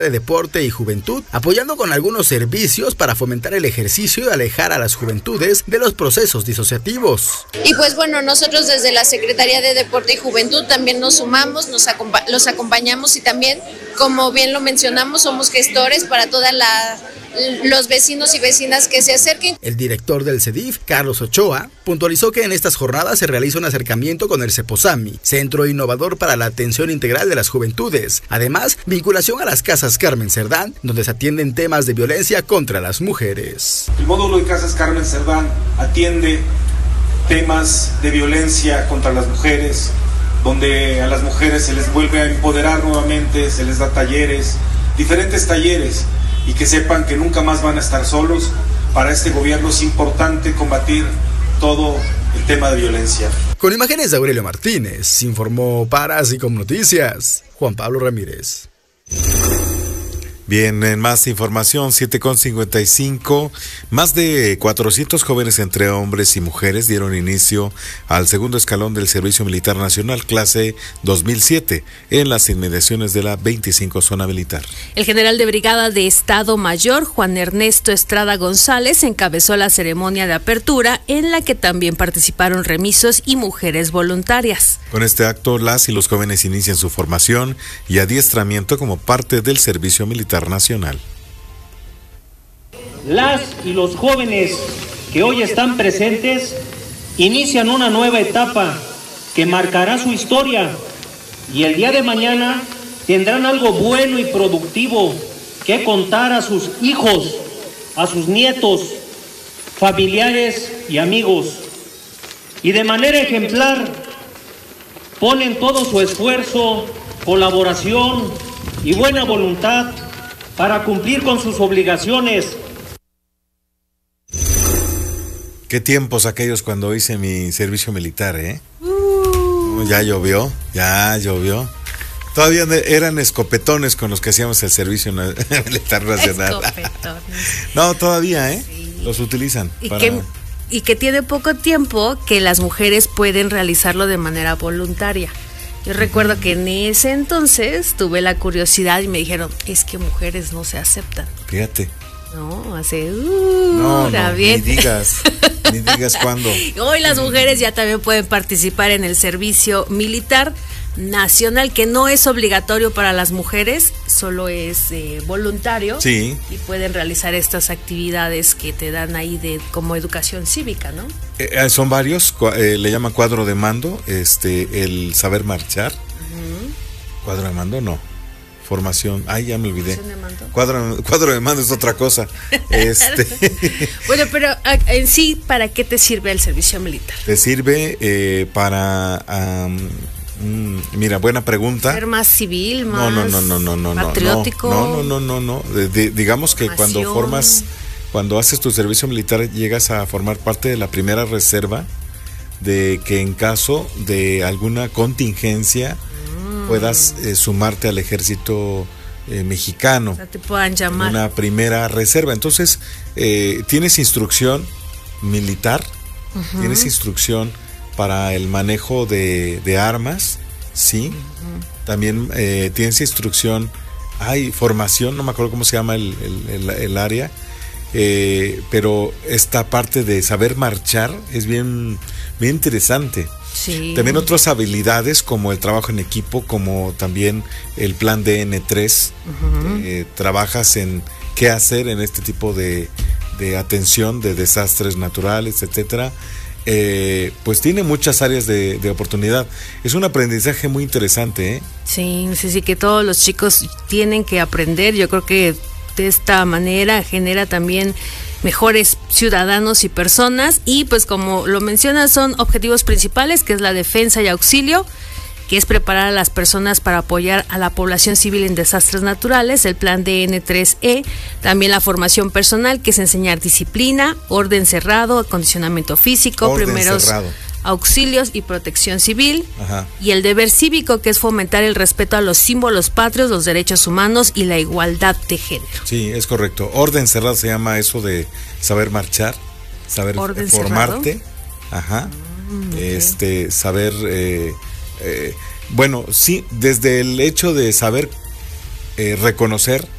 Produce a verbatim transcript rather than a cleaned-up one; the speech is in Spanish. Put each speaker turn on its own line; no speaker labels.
de Deporte y Juventud, apoyando con algunos servicios para fomentar el ejercicio y alejar a las juventudes de los procesos disociativos.
Y pues bueno, nosotros desde la Secretaría de Deporte y Juventud también nos sumamos, nos acompa- los acompañamos y también, como bien lo mencionamos, somos gestores para toda la... los vecinos y vecinas que se acerquen.
El director del CEDIF, Carlos Ochoa, puntualizó que en estas jornadas se realiza un acercamiento con el CEPOSAMI, Centro Innovador para la Atención Integral de las Juventudes. Además, vinculación a las Casas Carmen Cerdán, donde se atienden temas de violencia contra las mujeres.
El módulo de Casas Carmen Cerdán atiende temas de violencia contra las mujeres, donde a las mujeres se les vuelve a empoderar nuevamente, se les da talleres, diferentes talleres, y que sepan que nunca más van a estar solos. Para este gobierno es importante combatir todo el tema de violencia.
Con imágenes de Aurelio Martínez, informó para Asicom Noticias, Juan Pablo Ramírez.
Bien, en más información, siete con cincuenta y cinco, más de cuatrocientos jóvenes entre hombres y mujeres dieron inicio al segundo escalón del Servicio Militar Nacional, clase dos mil siete, en las inmediaciones de la veinticinco Zona Militar.
El general de brigada de Estado Mayor, Juan Ernesto Estrada González, encabezó la ceremonia de apertura, en la que también participaron remisos y mujeres voluntarias.
Con este acto, las y los jóvenes inician su formación y adiestramiento como parte del Servicio Militar Nacional.
Las y los jóvenes que hoy están presentes inician una nueva etapa que marcará su historia, y el día de mañana tendrán algo bueno y productivo que contar a sus hijos, a sus nietos, familiares y amigos. Y de manera ejemplar ponen todo su esfuerzo, colaboración y buena voluntad para cumplir con sus obligaciones.
Qué tiempos aquellos cuando hice mi servicio militar, ¿eh? Uh. Ya llovió, ya llovió. Todavía eran escopetones con los que hacíamos el servicio militar nacional. Escopetones. No, todavía, ¿eh? Sí. Los utilizan.
Y,
para...
que, y que tiene poco tiempo que las mujeres pueden realizarlo de manera voluntaria. Yo recuerdo que en ese entonces tuve la curiosidad y me dijeron, es que mujeres no se aceptan.
Fíjate.
No, hace... Uh,
no, no,
bien.
ni digas, ni digas cuándo.
Hoy las mujeres ya también pueden participar en el servicio militar nacional, que no es obligatorio para las mujeres, solo es eh, voluntario.
Sí.
Y pueden realizar estas actividades que te dan ahí de como educación cívica, ¿no?
Eh, son varios, eh, le llaman cuadro de mando, este, el saber marchar. Uh-huh. Cuadro de mando, no. Formación, ay, ya me olvidé. De mando? Cuadro, cuadro de mando es otra cosa. este.
Bueno, pero en sí, ¿para qué te sirve el servicio militar?
Te sirve eh, para... Um, Mira, buena pregunta.
Ser más civil, más
no, no, no, no, no,
patriótico.
No, no, no, no, no. De, de, digamos que cuando formas, cuando haces tu servicio militar, llegas a formar parte de la primera reserva, de que en caso de alguna contingencia mm. puedas eh, sumarte al ejército eh, mexicano.
O sea, te puedan llamar.
Una primera reserva. Entonces, eh, tienes instrucción militar, uh-huh. tienes instrucción para el manejo de, de armas, sí. Uh-huh. También eh, tienes instrucción, hay formación, no me acuerdo cómo se llama el, el, el, el área, eh, pero esta parte de saber marchar es bien, bien interesante.
Sí.
También otras habilidades como el trabajo en equipo, como también el plan D N tres. Uh-huh. eh, trabajas en qué hacer en este tipo de, de atención de desastres naturales, etcétera. Eh, pues tiene muchas áreas de, de oportunidad. Es un aprendizaje muy interesante, ¿eh?
Sí, sí, sí, que todos los chicos tienen que aprender. Yo creo que de esta manera genera también mejores ciudadanos y personas. Y pues como lo mencionas, son objetivos principales, que es la defensa y auxilio, que es preparar a las personas para apoyar a la población civil en desastres naturales, el plan D N tres E, también la formación personal, que es enseñar disciplina, orden cerrado, acondicionamiento físico, orden primeros cerrado. Auxilios y protección civil. Ajá. Y el deber cívico, que es fomentar el respeto a los símbolos patrios, los derechos humanos y la igualdad de género.
Sí, es correcto. Orden cerrado se llama eso de saber marchar, saber orden formarte, cerrado. Ajá, mm, okay. este, saber... Eh, Eh, bueno, sí, desde el hecho de saber eh, reconocer